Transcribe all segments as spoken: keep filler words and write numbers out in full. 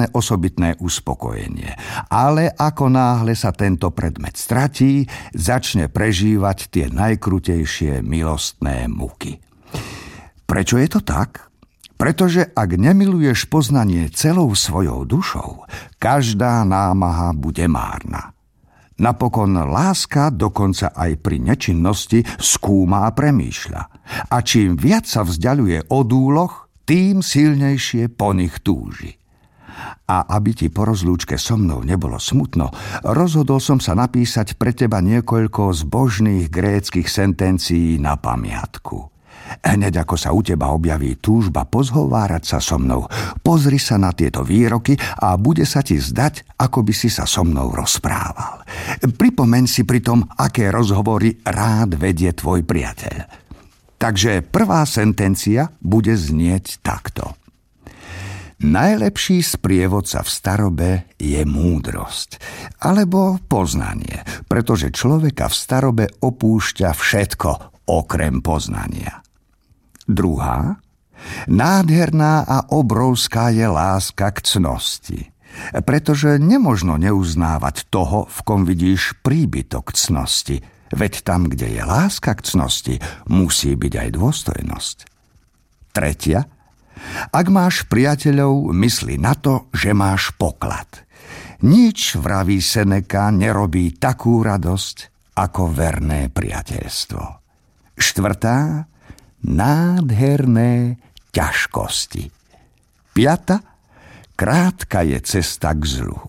žiadne osobitné uspokojenie. Ale ako náhle sa tento predmet stratí, začne prežívať tie najkrutejšie milostné muky. Prečo je to tak? Pretože ak nemiluješ poznanie celou svojou dušou, každá námaha bude márna. Napokon láska dokonca aj pri nečinnosti skúma a premýšľa. A čím viac sa vzdialuje od úloh, tým silnejšie po nich túži. A aby ti po rozlúčke so mnou nebolo smutno, rozhodol som sa napísať pre teba niekoľko zbožných gréckych sentencií na pamiatku. Hneď ako sa u teba objaví túžba pozhovárať sa so mnou, pozri sa na tieto výroky a bude sa ti zdať, ako by si sa so mnou rozprával. Pripomeň si pritom, aké rozhovory rád vedie tvoj priateľ. Takže prvá sentencia bude znieť takto. Najlepší sprievodca v starobe je múdrosť, alebo poznanie, pretože človeka v starobe opúšťa všetko okrem poznania. Druhá, nádherná a obrovská je láska k cnosti, pretože nemožno neuznávať toho, v kom vidíš príbytok cnosti, veď tam, kde je láska k cnosti, musí byť aj dôstojnosť. Tretia, ak máš priateľov, mysli na to, že máš poklad. Nič, vraví Seneca, nerobí takú radosť, ako verné priateľstvo. Štvrtá, nádherné ťažkosti. Piata, krátka je cesta k zlu.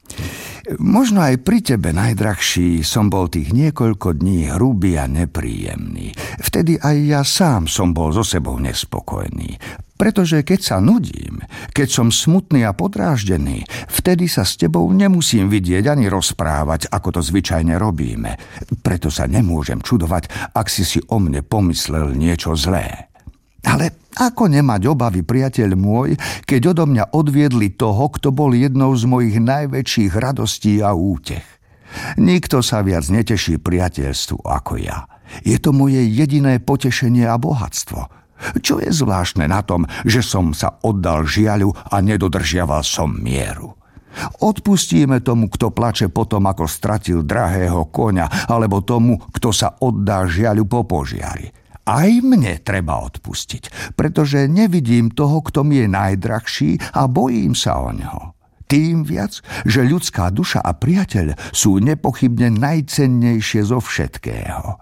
Možno aj pri tebe, najdrahší, som bol tých niekoľko dní hrubý a nepríjemný. Vtedy aj ja sám som bol so sebou nespokojný. Pretože keď sa nudím, keď som smutný a podráždený, vtedy sa s tebou nemusím vidieť ani rozprávať, ako to zvyčajne robíme. Preto sa nemôžem čudovať, ak si si o mne pomyslel niečo zlé. Ale ako nemať obavy, priateľ môj, keď odo mňa odviedli toho, kto bol jednou z mojich najväčších radostí a útech. Nikto sa viac neteší priateľstvu ako ja. Je to moje jediné potešenie a bohatstvo. Čo je zvláštne na tom, že som sa oddal žiaľu a nedodržiaval som mieru? Odpustíme tomu, kto plače potom, ako stratil drahého koňa, alebo tomu, kto sa oddá žiaľu po požiari. Aj mne treba odpustiť, pretože nevidím toho, kto mi je najdrahší a bojím sa o ňo. Tým viac, že ľudská duša a priateľ sú nepochybne najcennejšie zo všetkého.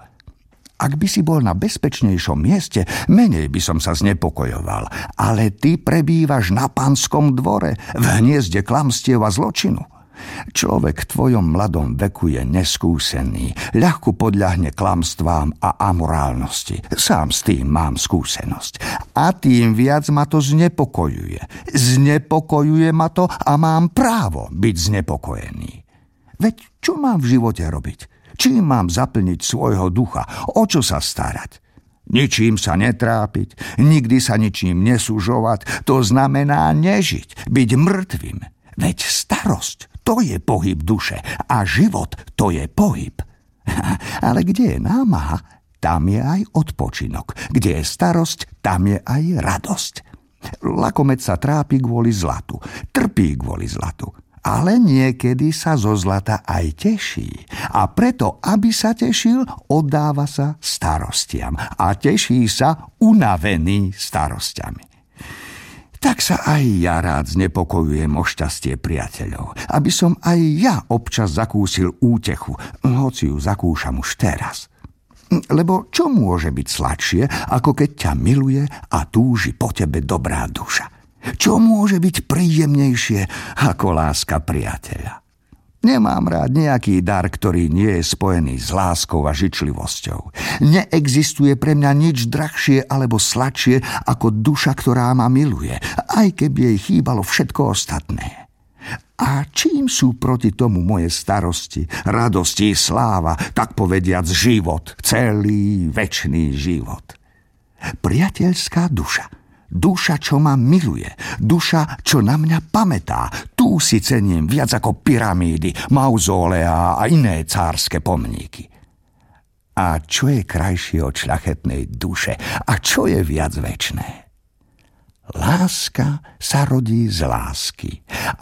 Ak by si bol na bezpečnejšom mieste, menej by som sa znepokojoval, ale ty prebývaš na panskom dvore, v hniezde klamstiev a zločinu. Človek v tvojom mladom veku je neskúsený, ľahko podľahne klamstvám a amorálnosti. Sám s tým mám skúsenosť. A tým viac ma to znepokojuje. Znepokojuje ma to a mám právo byť znepokojený. Veď čo mám v živote robiť? Čím mám zaplniť svojho ducha? O čo sa starať? Ničím sa netrápiť, nikdy sa ničím nesúžovať, to znamená nežiť, byť mŕtvým. Veď starosť, to je pohyb duše a život, to je pohyb. Ale kde je námaha, tam je aj odpočinok. Kde je starosť, tam je aj radosť. Lakomec sa trápi kvôli zlatu, trpí kvôli zlatu. Ale niekedy sa zo zlata aj teší. A preto, aby sa tešil, oddáva sa starostiam. A teší sa unavený starosťami. Tak sa aj ja rád znepokojujem o šťastie priateľov. Aby som aj ja občas zakúsil útechu, hoci ju zakúšam už teraz. Lebo čo môže byť sladšie, ako keď ťa miluje a túži po tebe dobrá duša? Čo môže byť príjemnejšie ako láska priateľa? Nemám rád nejaký dar, ktorý nie je spojený s láskou a žičlivosťou. Neexistuje pre mňa nič drahšie alebo sladšie ako duša, ktorá ma miluje, aj keby jej chýbalo všetko ostatné. A čím sú proti tomu moje starosti, radosti, sláva, tak povediac život, celý večný život? Priateľská duša. Duša, čo ma miluje, duša, čo na mňa pamätá, tú si cením viac ako pyramídy, mauzóleá a iné cárske pomníky. A čo je krajšie od šľachetnej duše a čo je viac večné? Láska sa rodí z lásky